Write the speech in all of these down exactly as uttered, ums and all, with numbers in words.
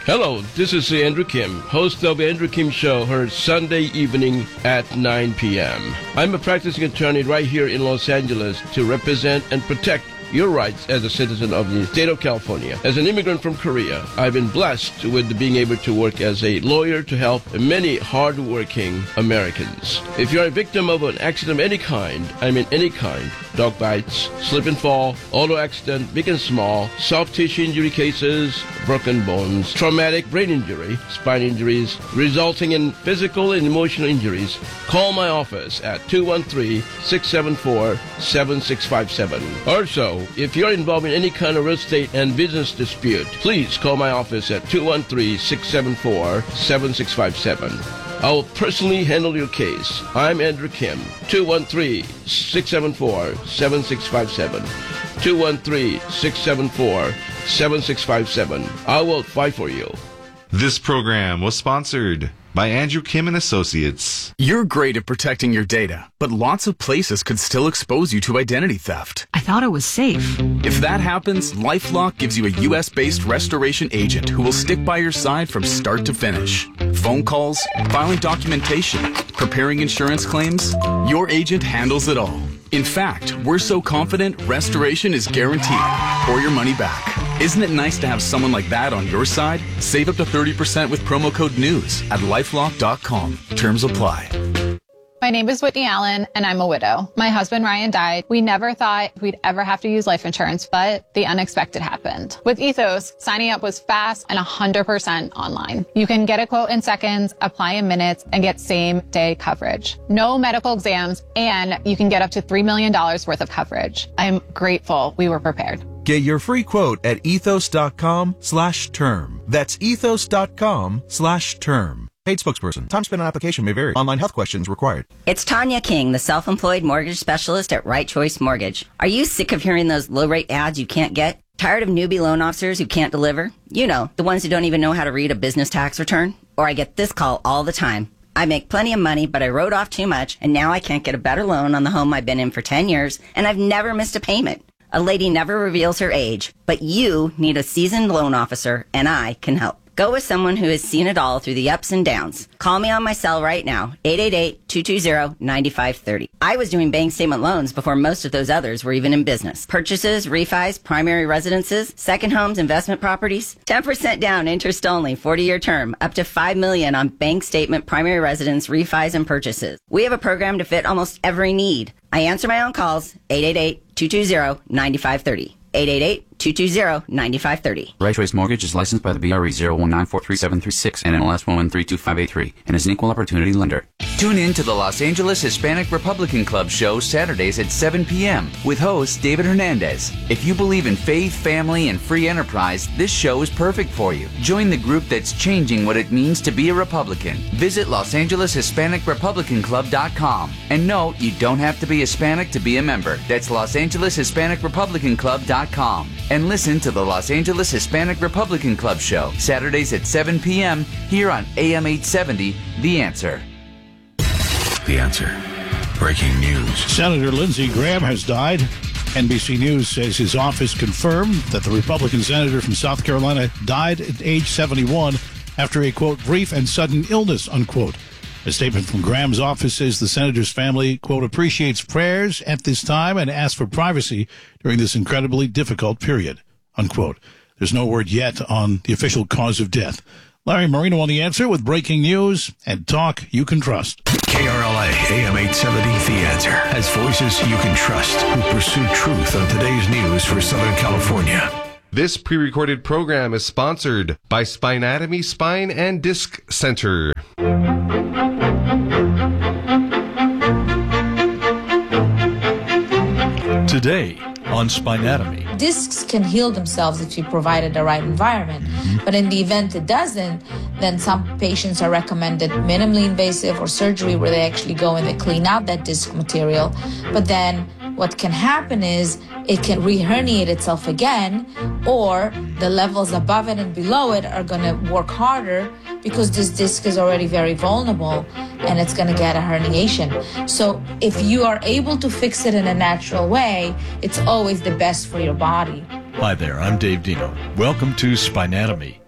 Hello, this is Andrew Kim, host of the Andrew Kim Show, heard Sunday evening at nine p.m. I'm a practicing attorney right here in Los Angeles to represent and protect your rights as a citizen of the state of California. As an immigrant from Korea, I've been blessed with being able to work as a lawyer to help many hard-working Americans. If you're a victim of an accident of any kind, I mean any kind, dog bites, slip and fall, auto accident, big and small, soft tissue injury cases, broken bones, traumatic brain injury, spine injuries, resulting in physical and emotional injuries, call my office at two one three, six seven four, seven six five seven. Also, if you're involved in any kind of real estate and business dispute, please call my office at two one three, six seven four, seven six five seven. I will personally handle your case. I'm Andrew Kim, two one three, six seven four, seven six five seven. two one three, six seven four, seven six five seven. I will fight for you. This program was sponsored by Andrew Kim and Associates. You're great at protecting your data, but lots of places could still expose you to identity theft. I thought it was safe. If that happens, LifeLock gives you a U S-based restoration agent who will stick by your side from start to finish. Phone calls, filing documentation, preparing insurance claims, your agent handles it all. In fact, we're so confident restoration is guaranteed or your money back. Isn't it nice to have someone like that on your side? Save up to thirty percent with promo code NEWS at lifelock dot com. Terms apply. My name is Whitney Allen, and I'm a widow. My husband, Ryan, died. We never thought we'd ever have to use life insurance, but the unexpected happened. With Ethos, signing up was fast and one hundred percent online. You can get a quote in seconds, apply in minutes, and get same-day coverage. No medical exams, and you can get up to three million dollars worth of coverage. I'm grateful we were prepared. Get your free quote at ethos.com slash term. That's ethos.com slash term. Paid spokesperson. Time spent on application may vary. Online health questions required. It's Tanya King, the self-employed mortgage specialist at Right Choice Mortgage. Are you sick of hearing those low-rate ads you can't get? Tired of newbie loan officers who can't deliver? You know, the ones who don't even know how to read a business tax return? Or I get this call all the time. I make plenty of money, but I wrote off too much, and now I can't get a better loan on the home I've been in for ten years, and I've never missed a payment. A lady never reveals her age, but you need a seasoned loan officer, and I can help. Go with someone who has seen it all through the ups and downs. Call me on my cell right now, eight eight eight, two two zero, nine five three zero. I was doing bank statement loans before most of those others were even in business. Purchases, refis, primary residences, second homes, investment properties. ten percent down, interest only, forty-year term, up to five million dollars on bank statement, primary residence, refis, and purchases. We have a program to fit almost every need. I answer my own calls, eight eight eight, two two zero, nine five three zero. eight eight eight, two two zero, nine five three zero. Right Choice Mortgage is licensed by the B R E zero one nine four three seven three six and N M L S one one three two five eight three and is an equal opportunity lender. Tune in to the Los Angeles Hispanic Republican Club show Saturdays at seven p.m. with host David Hernandez. If you believe in faith, family, and free enterprise, this show is perfect for you. Join the group that's changing what it means to be a Republican. Visit Los Angeles Hispanic Republican Club dot com. And no, you don't have to be Hispanic to be a member. That's Los Angeles Hispanic Republican Club dot com. And listen to the Los Angeles Hispanic Republican Club show Saturdays at seven p.m. here on A M eight seventy, The Answer. The Answer. Breaking news. Senator Lindsey Graham has died. N B C News says his office confirmed that the Republican senator from South Carolina died at age seventy-one after a, quote, brief and sudden illness, unquote. A statement from Graham's office says the senator's family, quote, appreciates prayers at this time and asks for privacy during this incredibly difficult period, unquote. There's no word yet on the official cause of death. Larry Marino on The Answer with breaking news and talk you can trust. K R L A, A M eight seventy, The Answer, has voices you can trust who pursue truth on today's news for Southern California. This pre-recorded program is sponsored by Spinatomy Spine and Disc Center. Today on Spinatomy. Discs can heal themselves if you provided the right environment. Mm-hmm. But in the event it doesn't, then some patients are recommended minimally invasive or surgery where they actually go and they clean out that disc material. But then what can happen is it can re-herniate itself again, or the levels above it and below it are going to work harder because this disc is already very vulnerable and it's going to get a herniation. So if you are able to fix it in a natural way, it's always the best for your body. Hi there, I'm Dave Dino. Welcome to Spinatomy.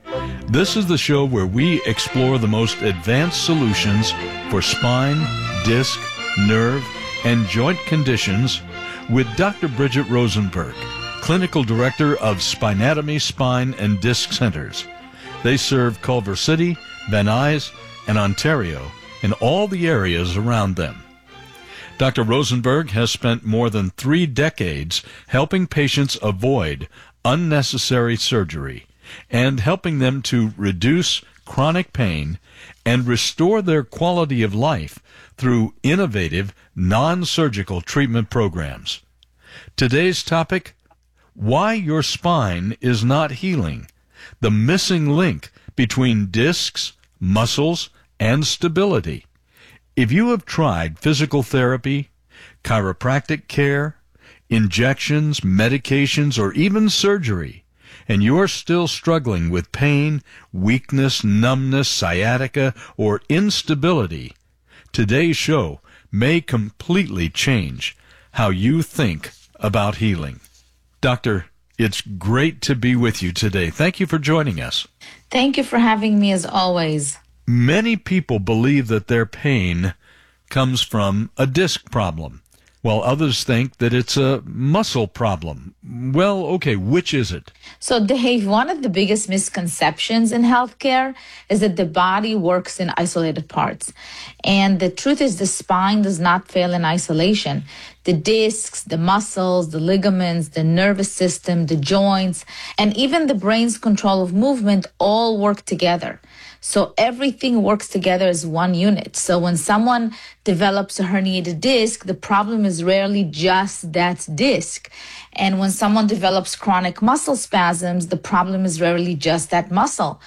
This is the show where we explore the most advanced solutions for spine, disc, nerve, and joint conditions with Doctor Bridget Rosenberg, Clinical Director of Spinatomy Spine and Disc Centers. They serve Culver City, Van Nuys, and Ontario, and all the areas around them. Doctor Rosenberg has spent more than three decades helping patients avoid unnecessary surgery and helping them to reduce chronic pain and restore their quality of life through innovative, non-surgical treatment programs. Today's topic, why your spine is not healing, the missing link between discs, muscles, and stability. If you have tried physical therapy, chiropractic care, injections, medications, or even surgery, and you are still struggling with pain, weakness, numbness, sciatica, or instability, today's show may completely change how you think about healing. Doctor, it's great to be with you today. Thank you for joining us. Thank you for having me as always. Many people believe that their pain comes from a disc problem, while others think that it's a muscle problem. Well, okay, which is it? So, Dave, one of the biggest misconceptions in healthcare is that the body works in isolated parts. And the truth is the spine does not fail in isolation. The discs, the muscles, the ligaments, the nervous system, the joints, and even the brain's control of movement all work together. So everything works together as one unit. So when someone develops a herniated disc, the problem is rarely just that disc. And when someone develops chronic muscle spasms, the problem is rarely just that muscle.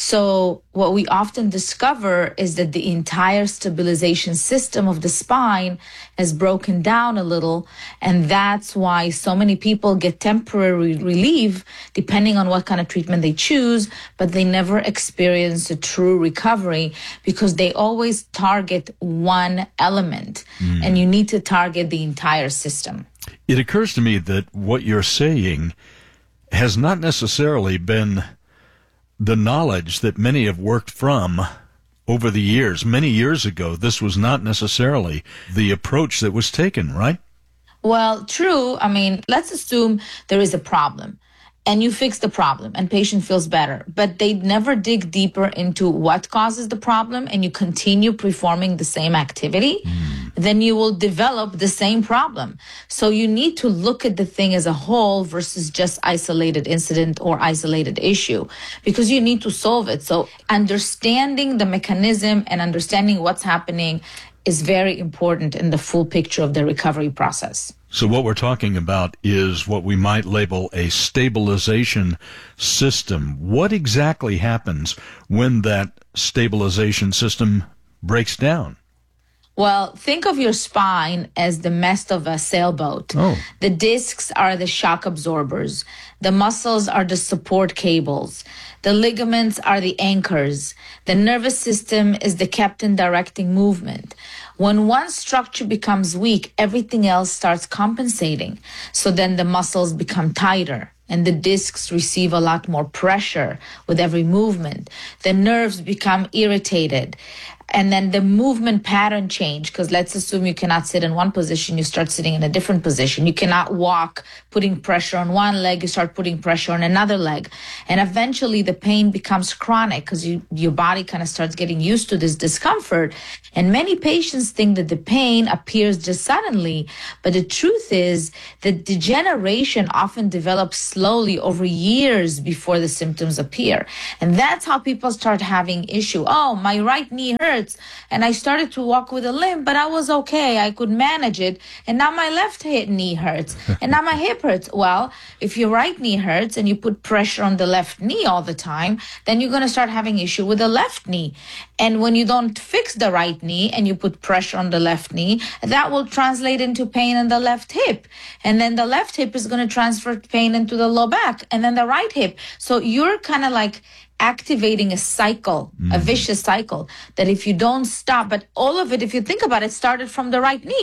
So what we often discover is that the entire stabilization system of the spine has broken down a little, and that's why so many people get temporary relief depending on what kind of treatment they choose, but they never experience a true recovery because they always target one element, mm. and you need to target the entire system. It occurs to me that what you're saying has not necessarily been the knowledge that many have worked from over the years. Many years ago, this was not necessarily the approach that was taken, right? Well, true. I mean, let's assume there is a problem and you fix the problem and patient feels better, but they never dig deeper into what causes the problem and you continue performing the same activity, mm. then you will develop the same problem. So you need to look at the thing as a whole versus just isolated incident or isolated issue, because you need to solve it. So understanding the mechanism and understanding what's happening is very important in the full picture of the recovery process. So what we're talking about is what we might label a stabilization system. What exactly happens when that stabilization system breaks down? Well, think of your spine as the mast of a sailboat. Oh. The discs are the shock absorbers. The muscles are the support cables. The ligaments are the anchors. The nervous system is the captain directing movement. When one structure becomes weak, everything else starts compensating. So then the muscles become tighter and the discs receive a lot more pressure with every movement. The nerves become irritated. And then the movement pattern change, because let's assume you cannot sit in one position, you start sitting in a different position. You cannot walk, putting pressure on one leg, you start putting pressure on another leg. And eventually the pain becomes chronic because you, your body kind of starts getting used to this discomfort. And many patients think that the pain appears just suddenly, but the truth is that degeneration often develops slowly over years before the symptoms appear. And that's how people start having issue. Oh, my right knee hurts. And I started to walk with a limp, but I was okay. I could manage it. And now my left hip knee hurts. And now my hip hurts. Well, if your right knee hurts and you put pressure on the left knee all the time, then you're going to start having issue with the left knee. And when you don't fix the right knee and you put pressure on the left knee, that will translate into pain in the left hip. And then the left hip is going to transfer pain into the low back and then the right hip. So you're kind of like activating a cycle, mm. a vicious cycle, that if you don't stop, but all of it, if you think about it, started from the right knee.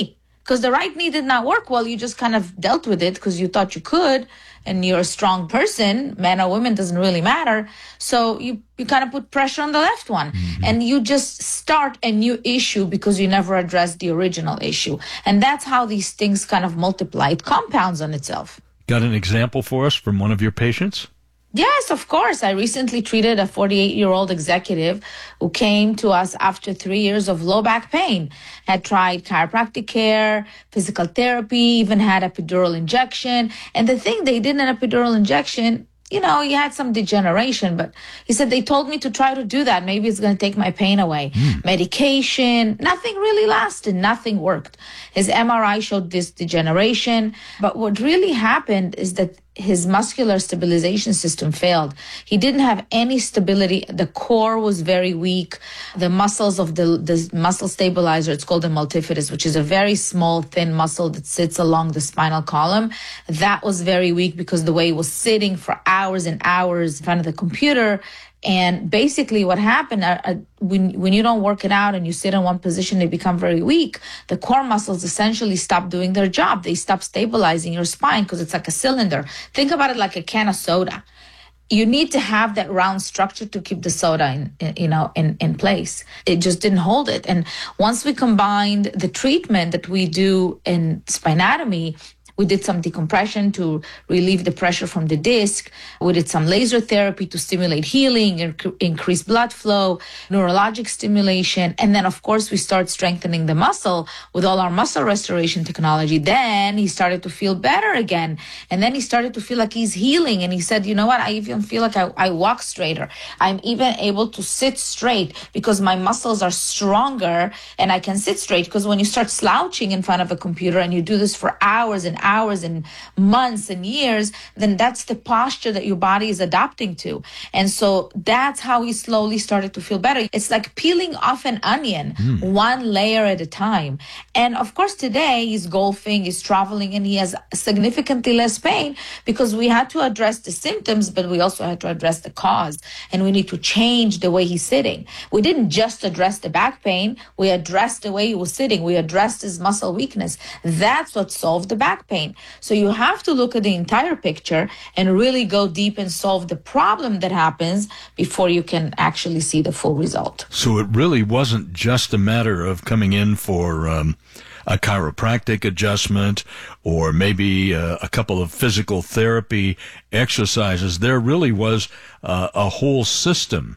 because the right knee did not work well. You just kind of dealt with it because you thought you could, and you're a strong person, man or woman, doesn't really matter. So you, you kind of put pressure on the left one. Mm-hmm. And you just start a new issue because you never addressed the original issue. And that's how these things kind of multiply. It compounds on itself. Got an example for us from one of your patients? Yes, of course. I recently treated a forty-eight-year-old executive who came to us after three years of low back pain. Had tried chiropractic care, physical therapy, even had epidural injection. And the thing, they did an epidural injection, you know, he had some degeneration, but he said, they told me to try to do that. Maybe it's going to take my pain away. Mm. Medication, nothing really lasted. Nothing worked. His M R I showed this degeneration. But what really happened is that his muscular stabilization system failed. He didn't have any stability. The core was very weak. The muscles of the, the muscle stabilizer, it's called the multifidus, which is a very small, thin muscle that sits along the spinal column. That was very weak because the way he was sitting for hours and hours in front of the computer. And basically what happened, uh, uh, when, when you don't work it out and you sit in one position, they become very weak. The core muscles essentially stop doing their job. They stop stabilizing your spine because it's like a cylinder. Think about it like a can of soda. You need to have that round structure to keep the soda in, in you know, in, in place. It just didn't hold it. And once we combined the treatment that we do in spinatomy, we did some decompression to relieve the pressure from the disc. We did some laser therapy to stimulate healing, inc- increase blood flow, neurologic stimulation. And then, of course, we start strengthening the muscle with all our muscle restoration technology. Then he started to feel better again. And then he started to feel like he's healing. And he said, you know what? I even feel like I, I walk straighter. I'm even able to sit straight because my muscles are stronger and I can sit straight. Because when you start slouching in front of a computer and you do this for hours and hours, hours and months and years, then that's the posture that your body is adapting to. And so that's how he slowly started to feel better. It's like peeling off an onion, mm. one layer at a time. And of course, today he's golfing, he's traveling, and he has significantly less pain because we had to address the symptoms, but we also had to address the cause. And we need to change the way he's sitting. We didn't just address the back pain, we addressed the way he was sitting. We addressed his muscle weakness. That's what solved the back pain. So you have to look at the entire picture and really go deep and solve the problem that happens before you can actually see the full result. So it really wasn't just a matter of coming in for um, a chiropractic adjustment or maybe uh, a couple of physical therapy exercises. There really was uh, a whole system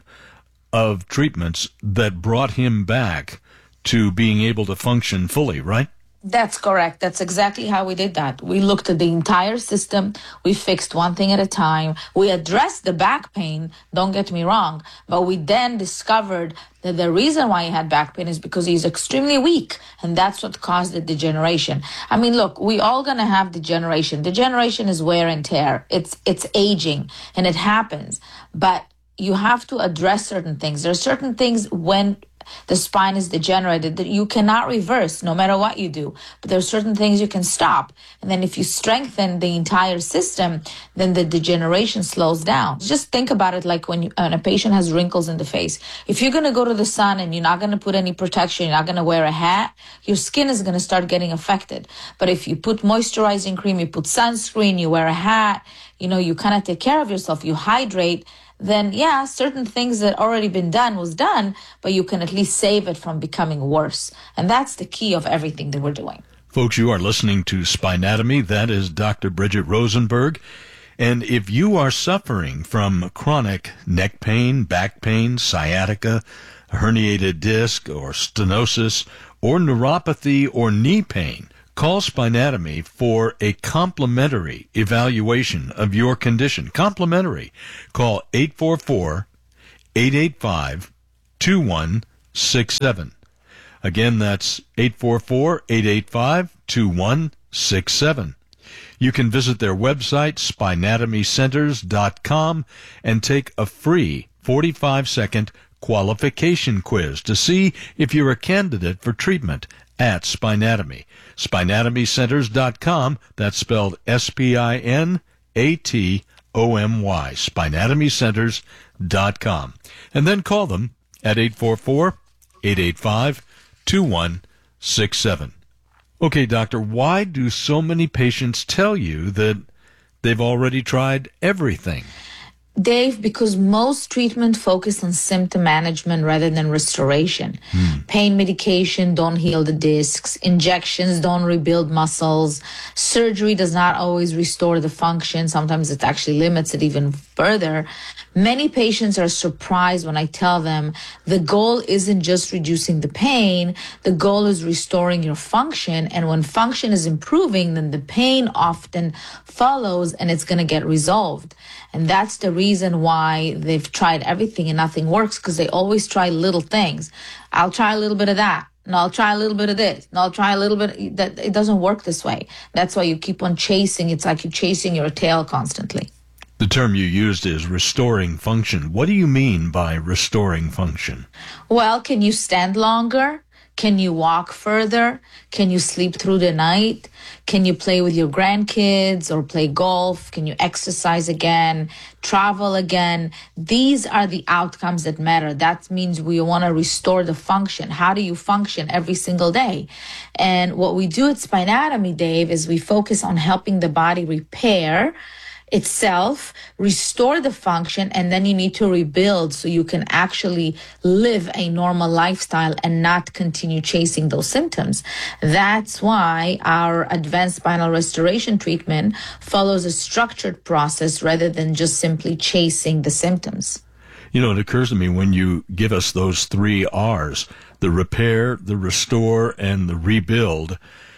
of treatments that brought him back to being able to function fully, right? That's correct. That's exactly how we did that. We looked at the entire system. We fixed one thing at a time. We addressed the back pain, don't get me wrong, but we then discovered that the reason why he had back pain is because he's extremely weak, and that's what caused the degeneration. I mean, look, we all gonna have degeneration. Degeneration is wear and tear. It's it's aging, and it happens. But you have to address certain things. There are certain things when the spine is degenerated that you cannot reverse no matter what you do. But there are certain things you can stop. And then if you strengthen the entire system, then the degeneration slows down. Just think about it like when, you, when a patient has wrinkles in the face. If you're going to go to the sun and you're not going to put any protection, you're not going to wear a hat, your skin is going to start getting affected. But if you put moisturizing cream, you put sunscreen, you wear a hat, you know, you kind of take care of yourself, you hydrate, then yeah, certain things that already been done was done, but you can at least save it from becoming worse. And that's the key of everything that we're doing. Folks, you are listening to Spinatomy. That is Doctor Bridget Rosenberg. And if you are suffering from chronic neck pain, back pain, sciatica, herniated disc, or stenosis, or neuropathy, or knee pain, call Spinatomy for a complimentary evaluation of your condition. Complimentary. Call eight four four, eight eight five, two one six seven. Again, that's eight four four, eight eight five, two one six seven. You can visit their website, spinatomy centers dot com, and take a free forty-five second qualification quiz to see if you're a candidate for treatment at Spinatomy. spinatomy centers dot com, that's spelled S P I N A T O M Y, spinatomy centers dot com. And then call them at eight four four, eight eight five, two one six seven. Okay, doctor, why do so many patients tell you that they've already tried everything? Dave, because most treatment focus on symptom management rather than restoration. Hmm. Pain medication don't heal the discs. Injections don't rebuild muscles. Surgery does not always restore the function. Sometimes it actually limits it even further. Many patients are surprised when I tell them the goal isn't just reducing the pain. The goal is restoring your function. And when function is improving, then the pain often follows and it's going to get resolved. And that's the reason why they've tried everything and nothing works, because they always try little things. I'll try a little bit of that. No, I'll try a little bit of this. No, I'll try a little bit. That it doesn't work this way. That's why you keep on chasing. It's like you're chasing your tail constantly. The term you used is restoring function. What do you mean by restoring function? Well, can you stand longer? Can you walk further? Can you sleep through the night? Can you play with your grandkids or play golf? Can you exercise again, travel again? These are the outcomes that matter. That means we want to restore the function. How do you function every single day? And what we do at Spinatomy, Dave, is we focus on helping the body repair itself, restore the function, and then you need to rebuild so you can actually live a normal lifestyle and not continue chasing those symptoms. That's why our advanced spinal restoration treatment follows a structured process rather than just simply chasing the symptoms. You know, it occurs to me when you give us those three R's, the repair, the restore, and the rebuild,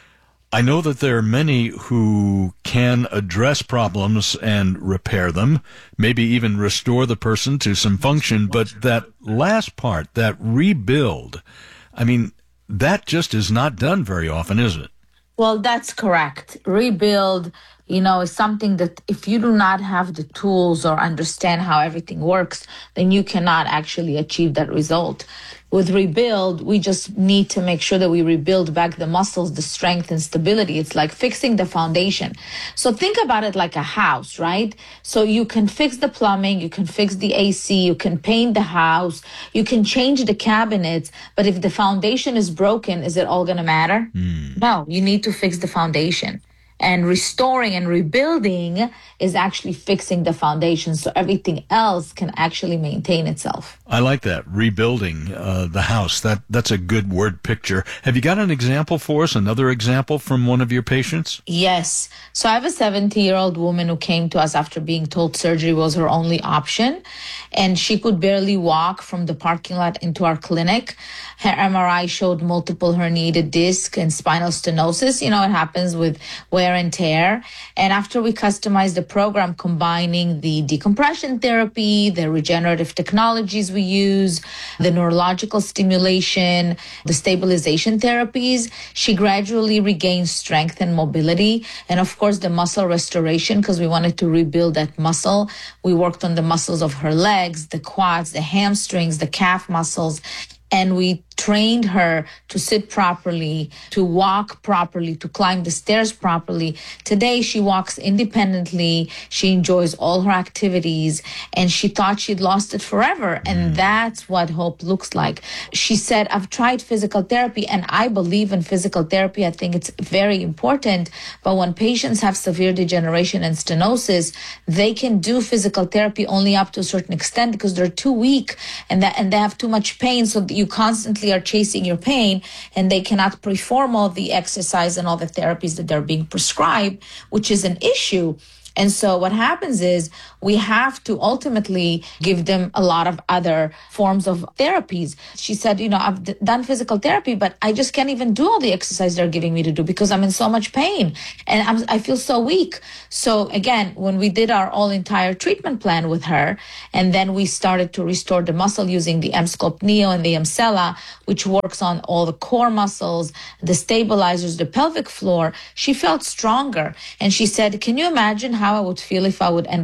I know that there are many who can address problems and repair them, maybe even restore the person to some function, but that last part, that rebuild, I mean, that just is not done very often, is it? Well, that's correct. Rebuild, you know, is something that if you do not have the tools or understand how everything works, then you cannot actually achieve that result. With rebuild, we just need to make sure that we rebuild back the muscles, the strength and stability. It's like fixing the foundation. So think about it like a house, right? So you can fix the plumbing, you can fix the A C, you can paint the house, you can change the cabinets, but if the foundation is broken, is it all going to matter? Mm. No, you need to fix the foundation. And restoring and rebuilding is actually fixing the foundation so everything else can actually maintain itself. I like that, rebuilding uh, the house. That That's a good word picture. Have you got an example for us, another example from one of your patients? Yes. So I have a seventy-year-old woman who came to us after being told surgery was her only option, and she could barely walk from the parking lot into our clinic. Her M R I showed multiple herniated disc and spinal stenosis. You know, it happens with wear and tear. And after we customized the program combining the decompression therapy, the regenerative technologies we use, the neurological stimulation, the stabilization therapies, she gradually regained strength and mobility. And of course, the muscle restoration, because we wanted to rebuild that muscle. We worked on the muscles of her legs, the quads, the hamstrings, the calf muscles. And we trained her to sit properly, to walk properly, to climb the stairs properly. Today, she walks independently. She enjoys all her activities, and she thought she'd lost it forever. And that's what hope looks like. She said, I've tried physical therapy, and I believe in physical therapy. I think it's very important. But when patients have severe degeneration and stenosis, they can do physical therapy only up to a certain extent because they're too weak and that, and they have too much pain. So you constantly are chasing your pain, and they cannot perform all the exercise and all the therapies that they're being prescribed, which is an issue. And so what happens is we have to ultimately give them a lot of other forms of therapies. She said, you know, I've d- done physical therapy, but I just can't even do all the exercise they're giving me to do because I'm in so much pain and I'm, I feel so weak. So again, when we did our all entire treatment plan with her, and then we started to restore the muscle using the Emsculpt Neo and the Emsella, which works on all the core muscles, the stabilizers, the pelvic floor, she felt stronger. And she said, can you imagine how I would feel if I would end up doing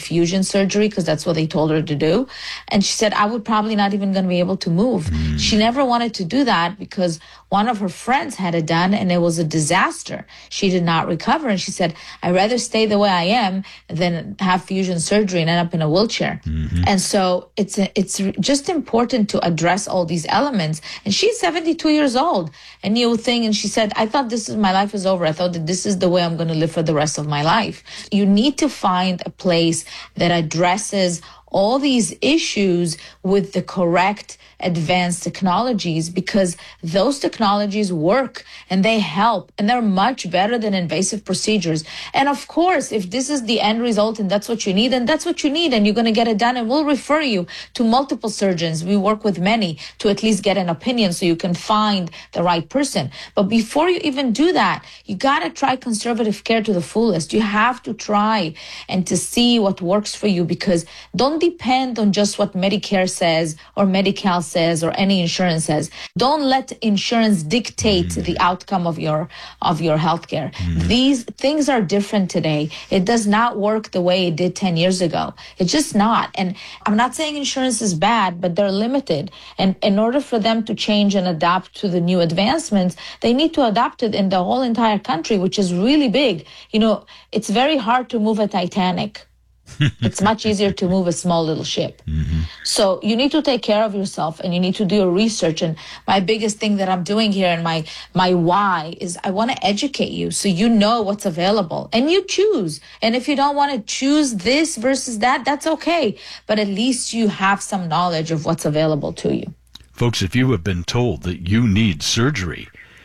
fusion surgery because that's what they told her to do. And she said, I would probably not even going to be able to move. Mm. She never wanted to do that because one of her friends had it done and it was a disaster. She did not recover. And she said, I'd rather stay the way I am than have fusion surgery and end up in a wheelchair. Mm-hmm. And so it's a, it's just important to address all these elements. And she's seventy-two years old. And you think, and she said, I thought this is my life is over. I thought that this is the way I'm going to live for the rest of my life. You need to find a place that addresses all these issues with the correct advanced technologies, because those technologies work and they help and they're much better than invasive procedures. And of course, if this is the end result and that's what you need, then that's what you need and you're going to get it done, and we'll refer you to multiple surgeons. We work with many to at least get an opinion so you can find the right person. But before you even do that, you got to try conservative care to the fullest. You have to try and to see what works for you, because don't depend on just what Medicare says or Medi-Cal says or any insurance says. Don't let insurance dictate mm. the outcome of your of your healthcare. Mm. These things are different today. It does not work the way it did ten years ago. It's just not. And I'm not saying insurance is bad, but they're limited. And in order for them to change and adapt to the new advancements, they need to adapt it in the whole entire country, which is really big. You know, it's very hard to move a Titanic. It's much easier to move a small little ship. Mm-hmm. So you need to take care of yourself and you need to do your research. And my biggest thing that I'm doing here and my, my why is I want to educate you so you know what's available and you choose. And if you don't want to choose this versus that, that's okay. But at least you have some knowledge of what's available to you. Folks, if you have been told that you need surgery,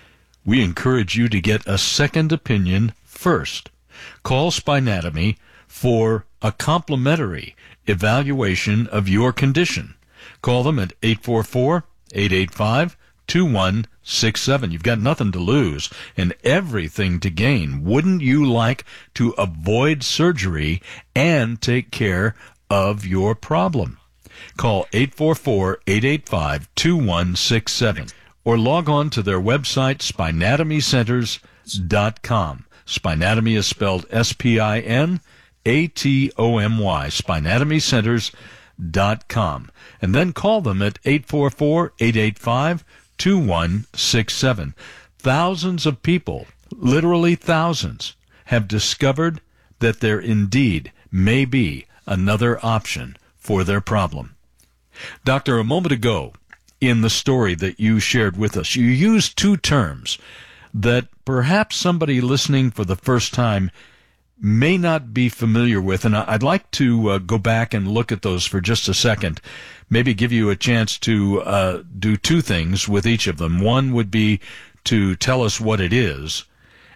we encourage you to get a second opinion first. Call Spinatomy for a complimentary evaluation of your condition. Call them at eight four four, eight eight five, two one six seven. You've got nothing to lose and everything to gain. Wouldn't you like to avoid surgery and take care of your problem? Call eight four four, eight eight five, two one six seven or log on to their website, spinatomy centers dot com. Spinatomy is spelled S P I N A T O M Y, spinatomy centers dot com. And then call them at eight four four, eight eight five, two one six seven. Thousands of people, literally thousands, have discovered that there indeed may be another option for their problem. Doctor, a moment ago, in the story that you shared with us, you used two terms that perhaps somebody listening for the first time may not be familiar with, and I'd like to uh, go back and look at those for just a second, maybe give you a chance to uh, do two things with each of them. One would be to tell us what it is,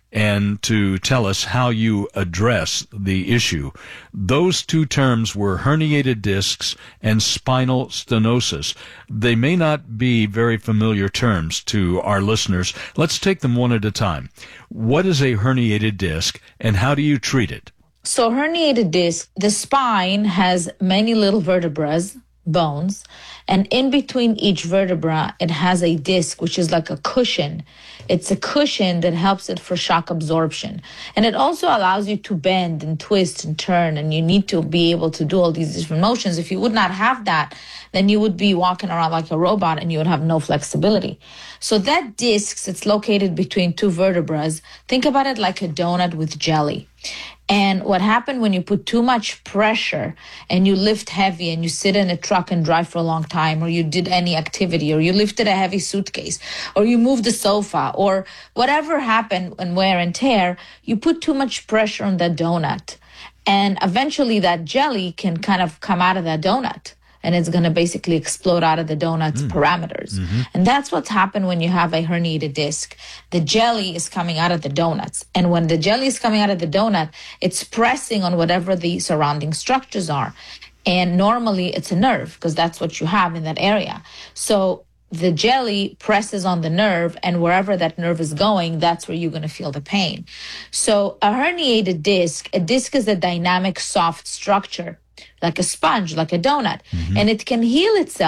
and to tell us how you address the issue. Those two terms were herniated discs and spinal stenosis. They may not be very familiar terms to our listeners. Let's take them one at a time. What is a herniated disc, and how do you treat it? So herniated disc, the spine has many little vertebrae, bones, and in between each vertebra, it has a disc, which is like a cushion. It's a cushion that helps it for shock absorption. And it also allows you to bend and twist and turn, and you need to be able to do all these different motions. If you would not have that, then you would be walking around like a robot and you would have no flexibility. So that disc, it's located between two vertebrae. Think about it like a donut with jelly. And what happened when you put too much pressure and you lift heavy and you sit in a truck and drive for a long time, or you did any activity, or you lifted a heavy suitcase, or you moved the sofa, or whatever happened in wear and tear, you put too much pressure on that donut. And eventually that jelly can kind of come out of that donut. And it's going to basically explode out of the donut's mm. parameters. Mm-hmm. And that's what's happened when you have a herniated disc. The jelly is coming out of the donuts. And when the jelly is coming out of the donut, it's pressing on whatever the surrounding structures are. And normally it's a nerve, because that's what you have in that area. So the jelly presses on the nerve, and wherever that nerve is going, that's where you're going to feel the pain. So a herniated disc, a disc is a dynamic, soft structure, like a sponge, like a donut. Mm-hmm. And it can heal itself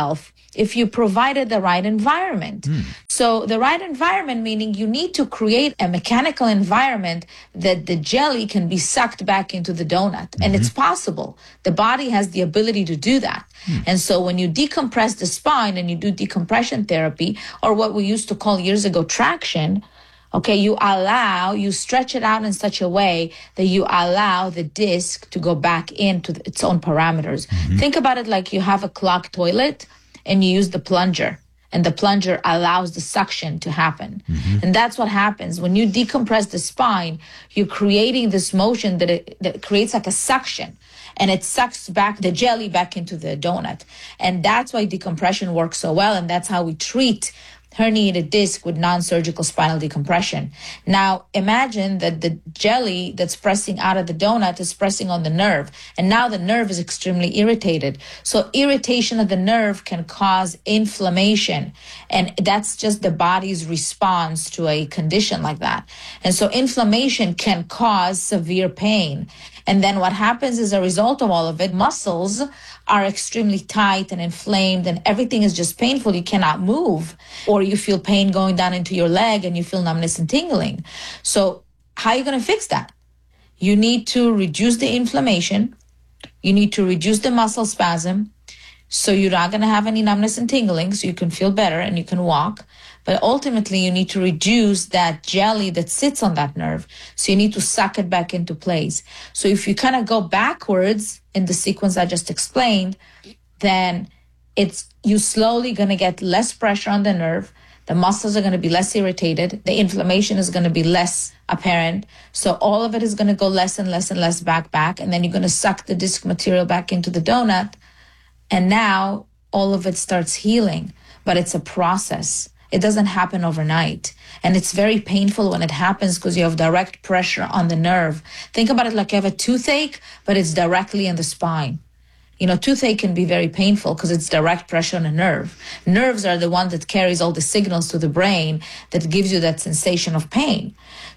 if you provided the right environment. Mm. So the right environment, meaning you need to create a mechanical environment that the jelly can be sucked back into the donut. Mm-hmm. And it's possible. The body has the ability to do that. Mm. And so when you decompress the spine and you do decompression therapy, or what we used to call years ago traction, okay, you allow, you stretch it out in such a way that you allow the disc to go back into its own parameters. Mm-hmm. Think about it like you have a clogged toilet and you use the plunger, and the plunger allows the suction to happen. Mm-hmm. And that's what happens. When you decompress the spine, you're creating this motion that, it, that creates like a suction, and it sucks back the jelly back into the donut. And that's why decompression works so well, and that's how we treat herniated disc with non-surgical spinal decompression. Now, imagine that the jelly that's pressing out of the donut is pressing on the nerve, and now the nerve is extremely irritated. So irritation of the nerve can cause inflammation, and that's just the body's response to a condition like that. And so inflammation can cause severe pain. And then what happens as a result of all of it, muscles are extremely tight and inflamed, and everything is just painful. You cannot move, or you feel pain going down into your leg and you feel numbness and tingling. So how are you going to fix that? You need to reduce the inflammation. You need to reduce the muscle spasm, so you're not going to have any numbness and tingling, so you can feel better and you can walk. But ultimately, you need to reduce that jelly that sits on that nerve. So you need to suck it back into place. So if you kind of go backwards in the sequence I just explained, then it's you slowly going to get less pressure on the nerve. The muscles are going to be less irritated. The inflammation is going to be less apparent. So all of it is going to go less and less and less back, back. And then you're going to suck the disc material back into the donut. And now all of it starts healing. But it's a process. It doesn't happen overnight. And it's very painful when it happens because you have direct pressure on the nerve. Think about it like you have a toothache, but it's directly in the spine. You know, toothache can be very painful because it's direct pressure on a nerve. Nerves are the one that carries all the signals to the brain that gives you that sensation of pain.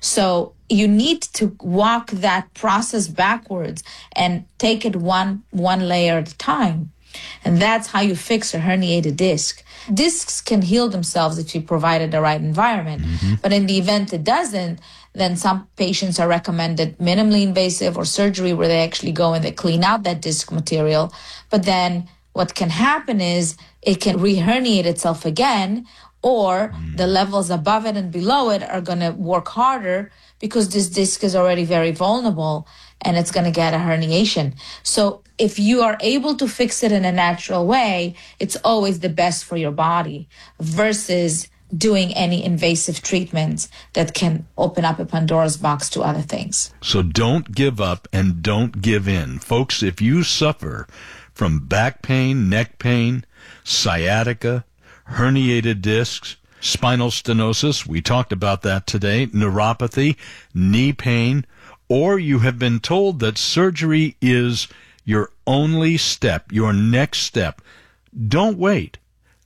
So you need to walk that process backwards and take it one, one layer at a time. And that's how you fix a herniated disc. Discs can heal themselves if you provided the right environment. Mm-hmm. But in the event it doesn't, then some patients are recommended minimally invasive or surgery where they actually go and they clean out that disc material. But then what can happen is it can re-herniate itself again, or mm. the levels above it and below it are going to work harder because this disc is already very vulnerable and it's going to get a herniation. So if you are able to fix it in a natural way, it's always the best for your body versus doing any invasive treatments that can open up a Pandora's box to other things. So don't give up and don't give in. Folks, if you suffer from back pain, neck pain, sciatica, herniated discs, spinal stenosis, we talked about that today, neuropathy, knee pain, or you have been told that surgery is your only step, your next step, don't wait.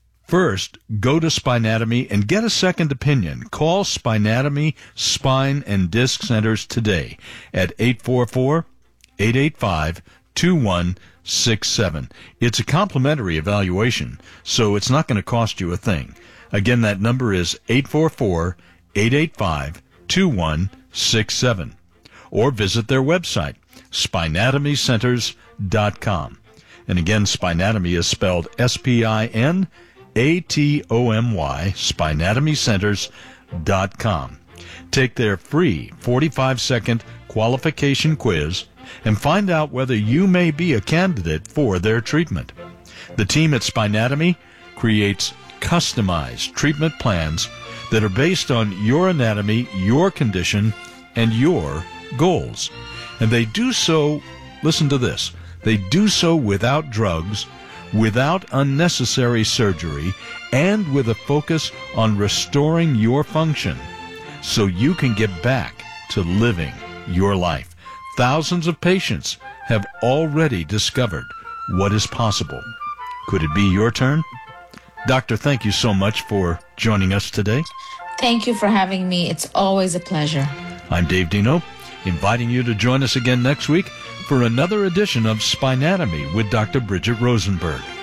First, go to Spinatomy and get a second opinion. Call Spinatomy Spine and Disc Centers today at eight four four, eight eight five, two one six seven. It's a complimentary evaluation, so it's not going to cost you a thing. Again, that number is eight four four, eight eight five, two one six seven. Or visit their website, spinatomy centers dot com. And again, Spinatomy is spelled S P I N A T O M Y, spinatomy centers dot com. Take their free forty-five second qualification quiz and find out whether you may be a candidate for their treatment. The team at Spinatomy creates customized treatment plans that are based on your anatomy, your condition, and your goals. And they do so, listen to this, they do so without drugs, without unnecessary surgery, and with a focus on restoring your function so you can get back to living your life. Thousands of patients have already discovered what is possible. Could it be your turn? Doctor, thank you so much for joining us today. Thank you for having me. It's always a pleasure. I'm Dave Dino, inviting you to join us again next week for another edition of Spinatomy with Doctor Bridget Rosenberg.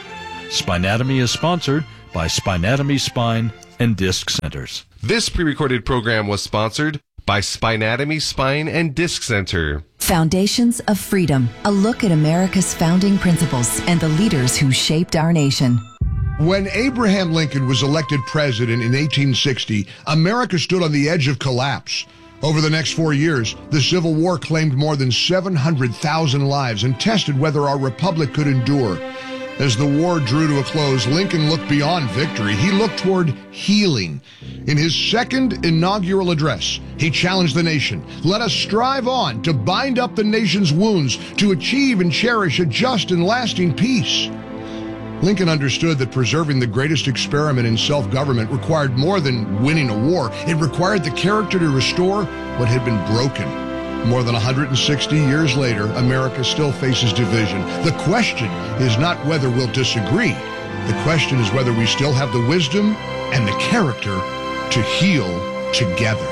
Spinatomy is sponsored by Spinatomy Spine and Disc Centers. This pre-recorded program was sponsored by Spinatomy Spine and Disc Center. Foundations of Freedom, a look at America's founding principles and the leaders who shaped our nation. When Abraham Lincoln was elected president in eighteen sixty, America stood on the edge of collapse. Over the next four years, the Civil War claimed more than seven hundred thousand lives and tested whether our republic could endure. As the war drew to a close, Lincoln looked beyond victory. He looked toward healing. In his second inaugural address, he challenged the nation. Let us strive on to bind up the nation's wounds, to achieve and cherish a just and lasting peace. Lincoln understood that preserving the greatest experiment in self-government required more than winning a war. It required the character to restore what had been broken. More than one hundred sixty years later, America still faces division. The question is not whether we'll disagree. The question is whether we still have the wisdom and the character to heal together.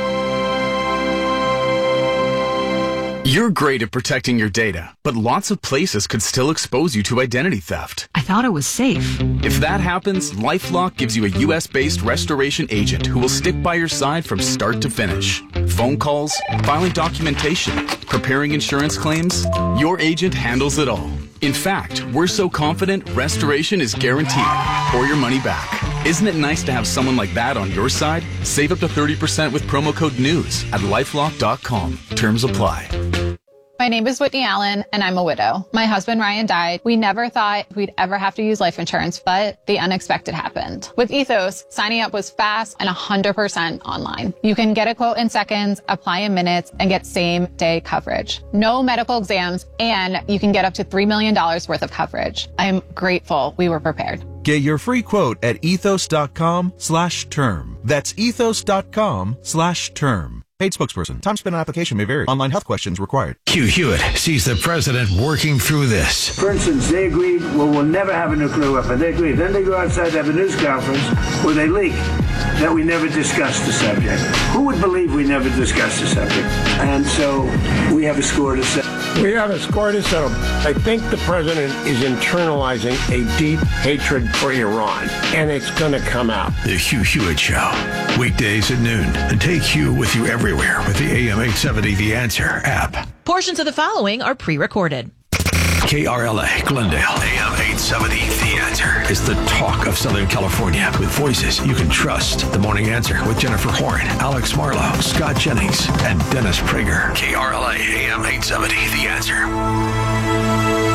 You're great at protecting your data, but lots of places could still expose you to identity theft. I thought it was safe. If that happens, LifeLock gives you a U S-based restoration agent who will stick by your side from start to finish. Phone calls, filing documentation, preparing insurance claims, your agent handles it all. In fact, we're so confident restoration is guaranteed or your money back. Isn't it nice to have someone like that on your side? Save up to thirty percent with promo code NEWS at lifelock dot com. Terms apply. My name is Whitney Allen, and I'm a widow. My husband, Ryan, died. We never thought we'd ever have to use life insurance, but the unexpected happened. With Ethos, signing up was fast and one hundred percent online. You can get a quote in seconds, apply in minutes, and get same-day coverage. No medical exams, and you can get up to three million dollars worth of coverage. I'm grateful we were prepared. Get your free quote at ethos.com slash term. That's ethos.com slash term. Paid spokesperson. Time spent on application may vary. Online health questions required. Hugh Hewitt sees the president working through this. For instance, they agreed, well, we'll never have a nuclear weapon. They agreed. Then they go outside to have a news conference where they leak that we never discussed the subject. Who would believe we never discussed the subject? And so we have a score to settle. We have a score to settle. I think the president is internalizing a deep hatred for Iran, and it's going to come out. The Hugh Hewitt Show, weekdays at noon. And take Hugh with you everywhere with the A M eight seventy The Answer app. Portions of the following are pre-recorded. K R L A, Glendale, A M eight seventy The Answer is the talk of Southern California with voices you can trust. The Morning Answer with Jennifer Horn, Alex Marlowe, Scott Jennings, and Dennis Prager. K R L A, A M eight seventy The Answer.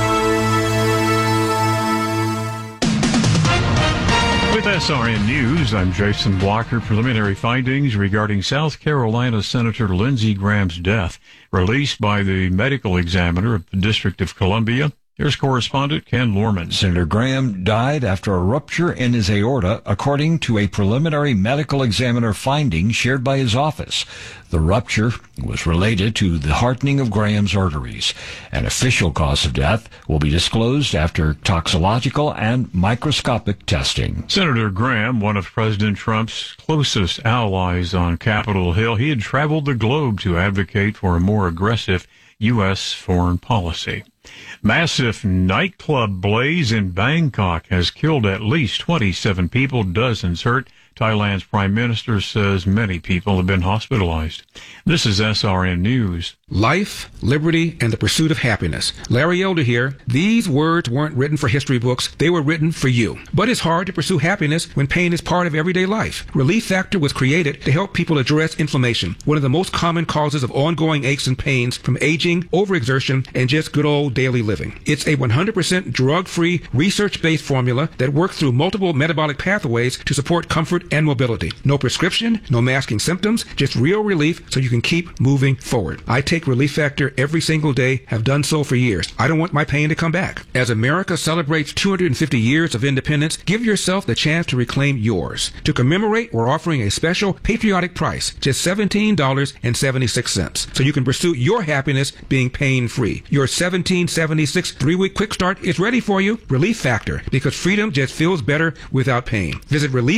With S R N News, I'm Jason Blocker. Preliminary findings regarding South Carolina Senator Lindsey Graham's death released by the medical examiner of the District of Columbia. Here's correspondent Ken Lorman. Senator Graham died after a rupture in his aorta, according to a preliminary medical examiner finding shared by his office. The rupture was related to the hardening of Graham's arteries. An official cause of death will be disclosed after toxicological and microscopic testing. Senator Graham, one of President Trump's closest allies on Capitol Hill, he had traveled the globe to advocate for a more aggressive U S foreign policy. Massive nightclub blaze in Bangkok has killed at least twenty-seven people, dozens hurt. Thailand's prime minister says many people have been hospitalized. This is S R N News. Life, liberty, and the pursuit of happiness. Larry Elder here. These words weren't written for history books. They were written for you. But it's hard to pursue happiness when pain is part of everyday life. Relief Factor was created to help people address inflammation, one of the most common causes of ongoing aches and pains from aging, overexertion, and just good old daily living. It's a one hundred percent drug-free, research-based formula that works through multiple metabolic pathways to support comfort and mobility. No prescription, no masking symptoms, just real relief so you can keep moving forward. I take Relief Factor every single day, have done so for years. I don't want my pain to come back. As America celebrates two hundred fifty years of independence, give yourself the chance to reclaim yours. To commemorate, we're offering a special patriotic price, just seventeen dollars and seventy-six cents, so you can pursue your happiness being pain-free. Your seventeen seventy-six three-week quick start is ready for you. Relief Factor, because freedom just feels better without pain. Visit relief factor dot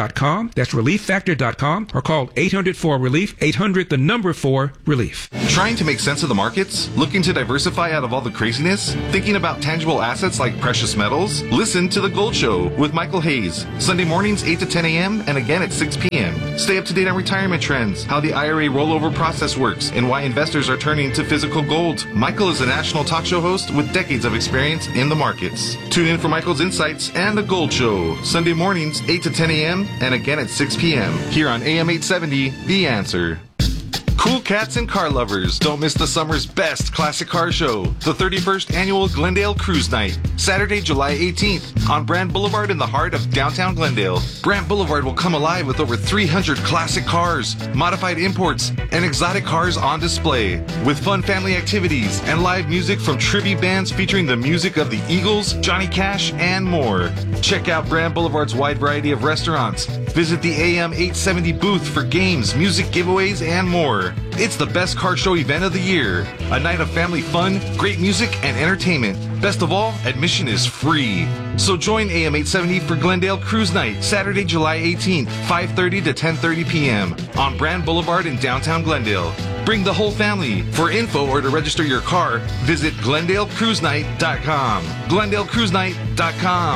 dot com. That's relief factor dot com, or call eight hundred four relief, eight hundred the number four relief. Trying to make sense of the markets? Looking to diversify out of all the craziness? Thinking about tangible assets like precious metals? Listen to The Gold Show with Michael Hayes. Sunday mornings eight to ten a.m. and again at six p.m. Stay up to date on retirement trends, how the I R A rollover process works, and why investors are turning to physical gold. Michael is a national talk show host with decades of experience in the markets. Tune in for Michael's insights and The Gold Show. Sunday mornings eight to ten a.m. and again at six p.m. here on A M eight seventy, The Answer. Cool cats and car lovers, don't miss the summer's best classic car show, the thirty-first Annual Glendale Cruise Night, Saturday, July eighteenth, on Brand Boulevard in the heart of downtown Glendale. Brand Boulevard will come alive with over three hundred classic cars, modified imports, and exotic cars on display, with fun family activities and live music from tribute bands featuring the music of the Eagles, Johnny Cash, and more. Check out Brand Boulevard's wide variety of restaurants. Visit the A M eight seventy booth for games, music giveaways, and more. It's the best car show event of the year. A night of family fun, great music, and entertainment. Best of all, admission is free. So join A M eight seventy for Glendale Cruise Night, Saturday, July eighteenth, five thirty to ten thirty p.m. on Brand Boulevard in downtown Glendale. Bring the whole family. For info or to register your car, visit glendale cruise night dot com. glendale cruise night dot com.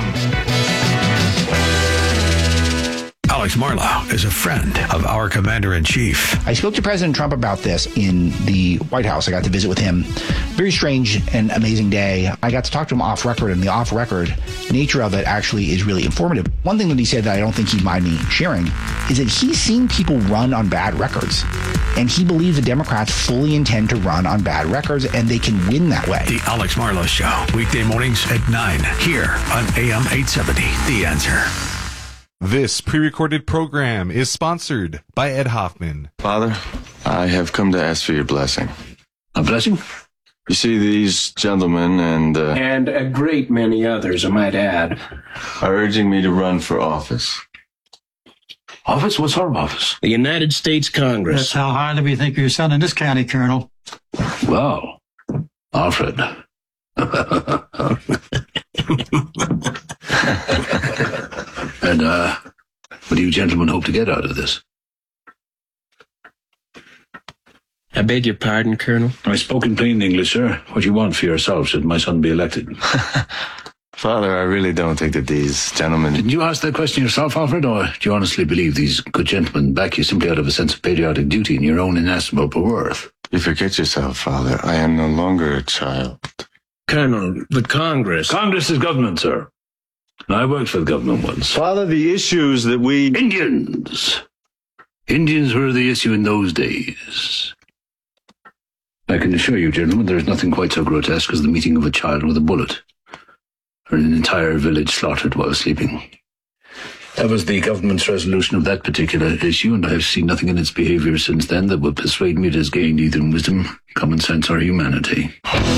Alex Marlow is a friend of our commander-in-chief. I spoke to President Trump about this in the White House. I got to visit with him. Very strange and amazing day. I got to talk to him off record, and the off-record nature of it actually is really informative. One thing that he said that I don't think he'd mind me sharing is that he's seen people run on bad records, and he believes the Democrats fully intend to run on bad records, and they can win that way. The Alex Marlow Show, weekday mornings at nine, here on A M eight seventy, The Answer. This pre-recorded program is sponsored by Ed Hoffman. Father, I have come to ask for your blessing. A blessing? You see, these gentlemen and... Uh, and a great many others, I might add, are urging me to run for office. Office? What sort of office? The United States Congress. That's how highly we think your son in this county, Colonel. Wow. Alfred. And, uh, what do you gentlemen hope to get out of this? I beg your pardon, Colonel? I spoke in plain English, sir. What you want for yourself should my son be elected? Father, I really don't think that these gentlemen... Didn't you ask that question yourself, Alfred, or do you honestly believe these good gentlemen back you simply out of a sense of patriotic duty and your own inestimable worth? You forget yourself, Father. I am no longer a child. Colonel, but Congress... Congress is government, sir. I worked for the government once. Father, the issues that we... Indians! Indians were the issue in those days. I can assure you, gentlemen, there is nothing quite so grotesque as the meeting of a child with a bullet, or an entire village slaughtered while sleeping. That was the government's resolution of that particular issue, and I have seen nothing in its behavior since then that would persuade me it has gained either wisdom, common sense, or humanity.